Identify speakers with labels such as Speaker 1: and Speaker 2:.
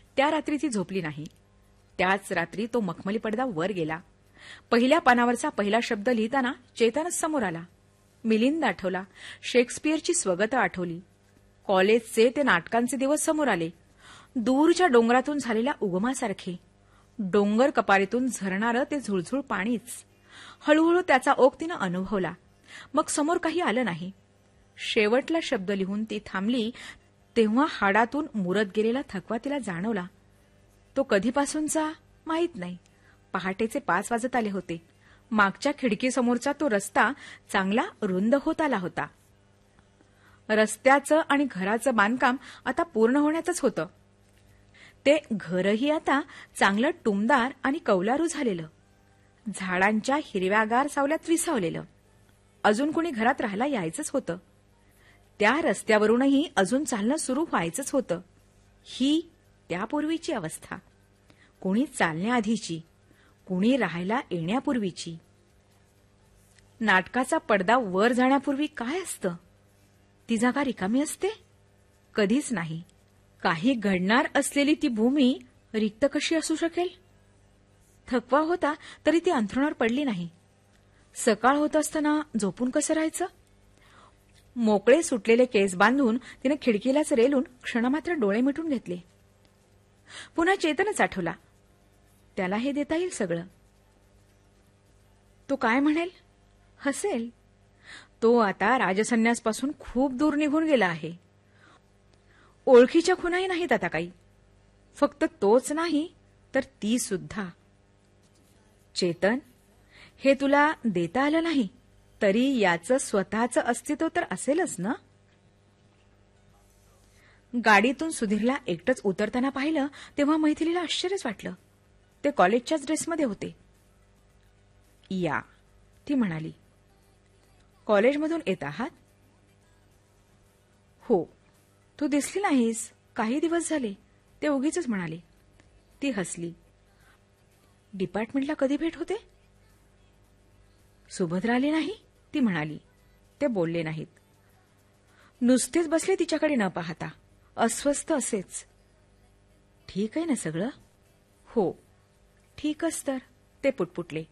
Speaker 1: त्या रात्री ती झोपली नाही. त्याच रात्री तो मखमली पडदा वर गेला. पहिल्या पानावरचा पहिला शब्द लिहिताना चेतनच समोर आला. मिलिंद आठवला. शेक्सपियरची स्वगत आठवली. कॉलेजचे ते नाटकांचे दिवस समोर आले. दूरच्या डोंगरातून झालेल्या उगमासारखे. डोंगर कपारीतून झरणारं ते झुळझुळ पाणीच. हळूहळू त्याचा ओघ तिनं अनुभवला. मग समोर काही आलं नाही. शेवटला शब्द लिहून ती थांबली तेव्हा हाडातून मुरत गेलेला थकवा तिला जाणवला. तो कधीपासूनचा माहीत नाही. पहाटेचे 5 वाजत आले होते. मागच्या खिडकीसमोरचा तो रस्ता चांगला रुंद होत आला होता. रस्त्याचं आणि घराचं बांधकाम आता पूर्ण होण्यातच होतं. ते घरही आता चांगलं टुमदार आणि कौलारू झालेलं. झाडांच्या हिरव्यागार सावल्यात विसावलेलं. अजून कुणी घरात राहायला यायचंच होतं. त्या रस्त्यावरूनही अजून चालणं सुरू व्हायचंच होतं. ही त्यापूर्वीची अवस्था. कुणी चालण्याआधीची, कुणी राहायला येण्यापूर्वीची. नाटकाचा पडदा वर जाण्यापूर्वी काय असतं? ती जागा रिकामी असते? कधीच नाही. काही घडणार असलेली ती भूमी रिक्त कशी असू शकेल? थकवा होता तरी ती अंथरुणावर पडली नाही. सकाळ होत असताना झोपून कसं राहायचं? मोकळे सुटलेले केस बांधून तिने खिडकीलाच रेलून क्षणमात्र डोळे मिटून घेतले. पुन्हा चेतनच आठवला. त्याला हे देता येईल सगळं. तो काय म्हणेल? हसेल. तो आता राजसन्यासपासून खूप दूर निघून गेला आहे. ओळखीच्या खुणाही नाहीत आता काही. फक्त तोच नाही तर ती सुद्धा. चेतन, हे तुला देता आलं नाही तरी याचं स्वतःचं अस्तित्व तर असेलच ना? गाडीतून सुधीरला एकटंच उतरताना पाहिलं तेव्हा मैथिलीला आश्चर्यच वाटलं. ते कॉलेजच्याच ड्रेसमध्ये होते. या, ती म्हणाली. कॉलेजमधून येत आहात? हो. तू दिसली नाहीस. काही दिवस झाले. ते उगीचच म्हणाले. ती हसली. डिपार्टमेंटला कधी भेट होते? सुभद्रा आली नाही? ती म्हणाली. ते बोलले नाहीत. नुसतेच बसले तिच्याकडे न पाहता. अस्वस्थ असेच. ठीक आहे ना सगळं? हो, ठीकच तर, ते पुटपुटले.